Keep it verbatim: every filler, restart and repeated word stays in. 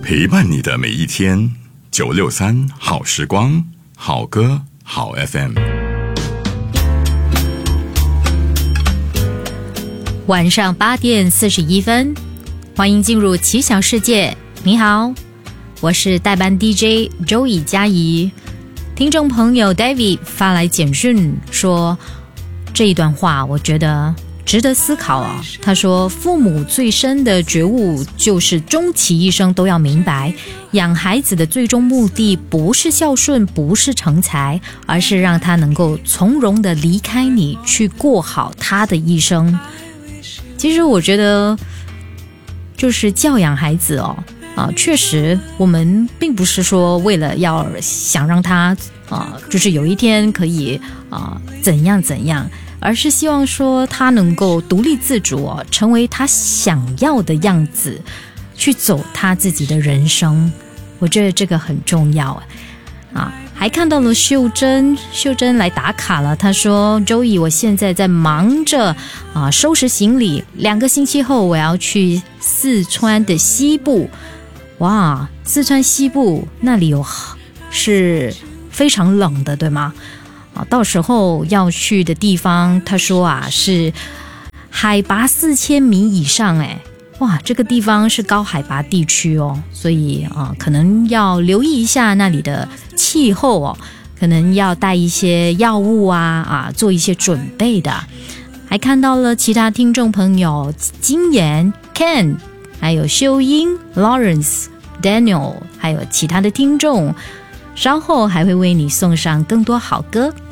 陪伴你的每一天。九六三好时光，好歌好 F M。 晚上八点四十一分，欢迎进入奇想世界。你好，我是代班 D J Joey 嘉怡。听众朋友 David 发来简讯说，这一段话我觉得值得思考啊。他说，父母最深的觉悟就是终其一生都要明白，养孩子的最终目的不是孝顺，不是成才，而是让他能够从容的离开你，去过好他的一生。其实我觉得就是教养孩子哦啊，确实我们并不是说为了要想让他啊，就是有一天可以啊怎样怎样，而是希望说他能够独立自主哦，成为他想要的样子，去走他自己的人生。我觉得这个很重要啊。还看到了秀珍，秀珍来打卡了。她说 Joey 我现在在忙着啊收拾行李，两个星期后我要去四川的西部。哇，四川西部那里有是非常冷的，对吗？啊，到时候要去的地方，他说啊是海拔四千米以上，哎，哇，这个地方是高海拔地区哦，所以啊，可能要留意一下那里的气候哦，可能要带一些药物啊啊，做一些准备的。还看到了其他听众朋友，金妍、Ken， 还有秀英、Lawrence、Daniel， 还有其他的听众，稍后还会为你送上更多好歌。